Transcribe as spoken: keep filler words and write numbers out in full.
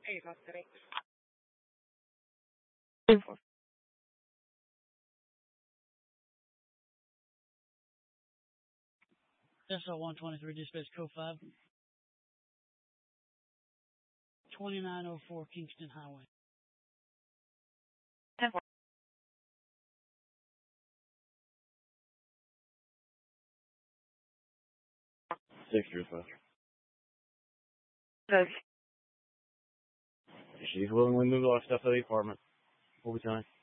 Hey, that's today. S L one twenty-three, dispatch code five. twenty-nine oh four Kingston Highway. ten four. Six years left. Does She's willingly moved all our stuff to the apartment. What we telling?